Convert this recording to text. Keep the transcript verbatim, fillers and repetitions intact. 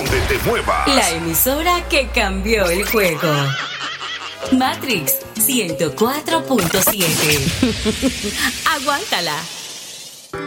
donde te muevas. La emisora que cambió el juego. Matrix ciento cuatro punto siete. Aguántala.